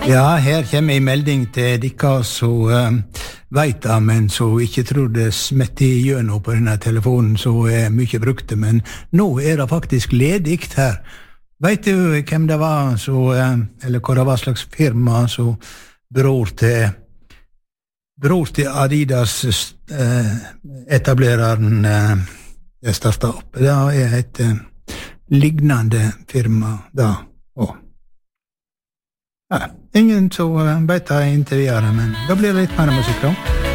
Ja, her kommer en melding til dere som vet det, men som ikke tror det smetter gjennom på denne telefonen, så mye brukte, men nå det faktisk ledigt her. Vet du hvem det var, eller hva det var slags firma, så bror til Adidas etablereren startet opp. Det et lignende firma da, og ingen som vet det inntil videre, men da blir det litt mer musikk da.